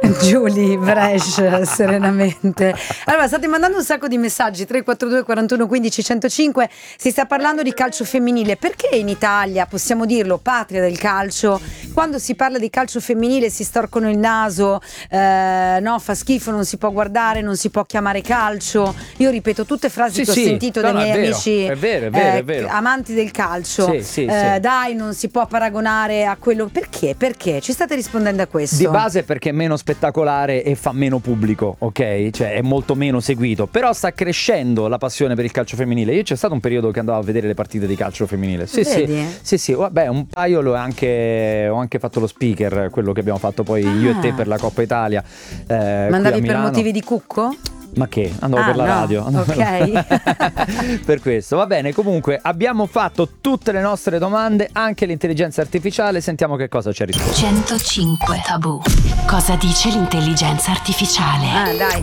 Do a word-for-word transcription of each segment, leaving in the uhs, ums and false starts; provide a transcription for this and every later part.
Giulia Brescia, serenamente. Allora, state mandando un sacco di messaggi, tre quattro due quarantuno quindici centocinque. Si sta parlando di calcio femminile. Perché in Italia, possiamo dirlo, patria del calcio, quando si parla di calcio femminile si storcono il naso, eh, no, fa schifo, non si può guardare, non si può chiamare calcio. Io ripeto tutte frasi sì, che ho sì, sentito no, dai miei è vero, amici è vero, è vero, eh, è vero. amanti del calcio. Sì, sì, eh, sì. Dai, non si può paragonare a quello. Perché? Perché? Ci state rispondendo a questo? Di base perché è meno spettacolare e fa meno pubblico, ok? Cioè è molto meno seguito. Però sta crescendo la passione per il calcio femminile. Io c'è stato un periodo che andavo a vedere le partite di calcio femminile. Sì, Vedi? sì, sì, sì. Vabbè, un paio l'ho anche, ho anche fatto lo speaker, quello che abbiamo fatto poi ah. io e te per la Coppa Italia. Eh, Ma andavi per motivi di cucco? Ma che? Andavo ah, per la no. radio. Ok. Per questo, va bene. Comunque abbiamo fatto tutte le nostre domande, anche l'intelligenza artificiale. Sentiamo che cosa ci ha risposto. centocinque Tabù. Cosa dice l'intelligenza artificiale? Ah, dai.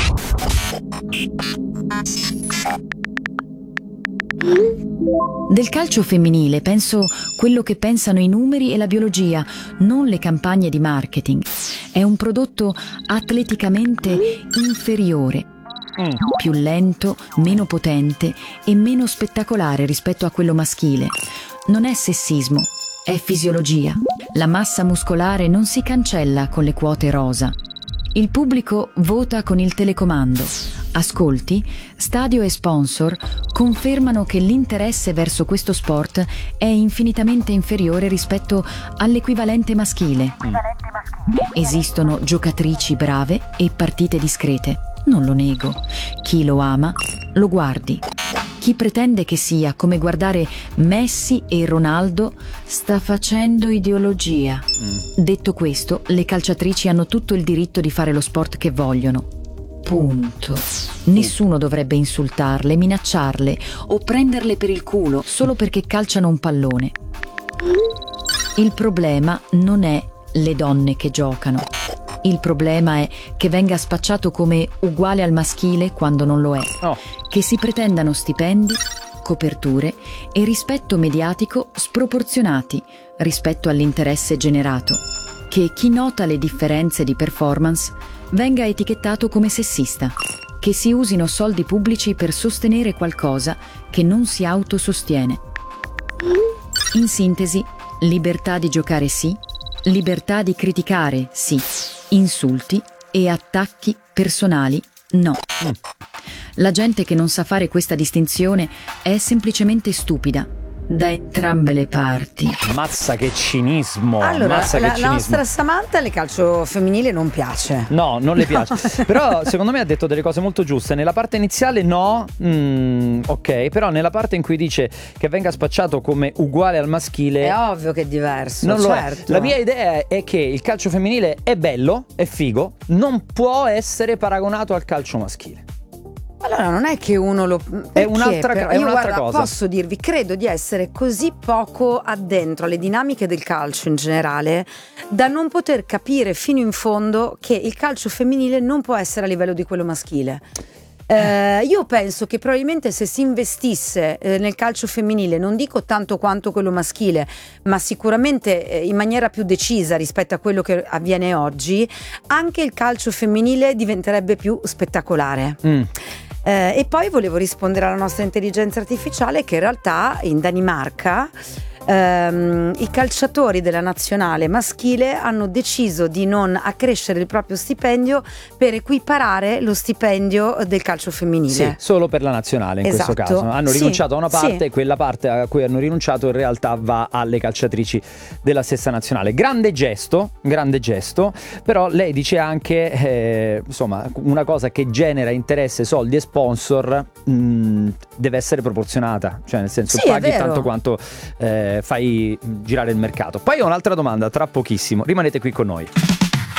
Del calcio femminile penso quello che pensano i numeri e la biologia, non le campagne di marketing. È un prodotto atleticamente inferiore, mm. più lento, meno potente e meno spettacolare rispetto a quello maschile. Non è sessismo, è fisiologia. La massa muscolare non si cancella con le quote rosa. Il pubblico vota con il telecomando. Ascolti, stadio e sponsor confermano che l'interesse verso questo sport è infinitamente inferiore rispetto all'equivalente maschile. Esistono giocatrici brave e partite discrete. Non lo nego. Chi lo ama, lo guardi. Chi pretende che sia come guardare Messi e Ronaldo sta facendo ideologia. Mm. Detto questo, le calciatrici hanno tutto il diritto di fare lo sport che vogliono. Punto. Nessuno dovrebbe insultarle, minacciarle o prenderle per il culo solo perché calciano un pallone. Il problema non è le donne che giocano. Il problema è che venga spacciato come uguale al maschile quando non lo è. Oh. Che si pretendano stipendi, coperture e rispetto mediatico sproporzionati rispetto all'interesse generato. Che chi nota le differenze di performance venga etichettato come sessista. Che si usino soldi pubblici per sostenere qualcosa che non si autosostiene. In sintesi, libertà di giocare sì, libertà di criticare sì, insulti e attacchi personali no. La gente che non sa fare questa distinzione è semplicemente stupida. Da entrambe le parti. Mazza che cinismo. Allora, Mazza la, che cinismo. la nostra Samantha le calcio femminile non piace. No, non le piace. No. Però secondo me ha detto delle cose molto giuste. Nella parte iniziale no, mm, ok. Però nella parte in cui dice che venga spacciato come uguale al maschile, è ovvio che è diverso. Non certo. lo è. La mia idea è che il calcio femminile è bello, è figo, non può essere paragonato al calcio maschile. Allora non è che uno lo... È un'altra, Perché è io un'altra guarda, cosa. Posso dirvi, credo di essere così poco addentro alle dinamiche del calcio in generale da non poter capire fino in fondo che il calcio femminile non può essere a livello di quello maschile. Eh, io penso che probabilmente se si investisse eh, nel calcio femminile, non dico tanto quanto quello maschile, ma sicuramente eh, in maniera più decisa rispetto a quello che avviene oggi, anche il calcio femminile diventerebbe più spettacolare. Mm. Eh, e poi volevo rispondere alla nostra intelligenza artificiale che in realtà in Danimarca ehm, i calciatori della nazionale maschile hanno deciso di non accrescere il proprio stipendio per equiparare lo stipendio del calcio femminile. Sì, solo per la nazionale in esatto. questo caso. Hanno rinunciato sì, a una parte sì. e quella parte a cui hanno rinunciato in realtà va alle calciatrici della stessa nazionale. Grande gesto, grande gesto, però lei dice anche eh, insomma una cosa che genera interesse, soldi e sponsor mh, deve essere proporzionata, cioè nel senso sì, paghi tanto quanto eh, fai girare il mercato. Poi ho un'altra domanda tra pochissimo, rimanete qui con noi.